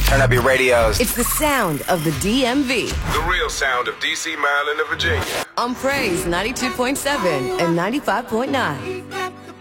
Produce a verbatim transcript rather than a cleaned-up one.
Turn up your radios. It's the sound of the D M V. The real sound of D C, Maryland, and Virginia. On Praise ninety-two point seven and ninety-five point nine.